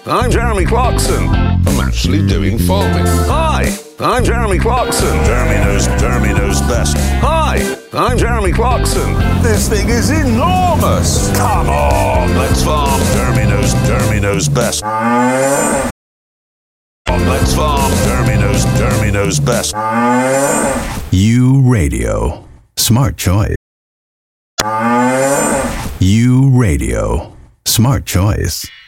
I'm Jeremy Clarkson. I'm actually doing farming. Hi, I'm Jeremy Clarkson. Jeremy knows best. Hi, I'm Jeremy Clarkson. This thing is enormous. Come on, let's farm. Jeremy knows best. Let's farm. Jeremy knows best. U Radio. Smart choice. U Radio. Smart choice.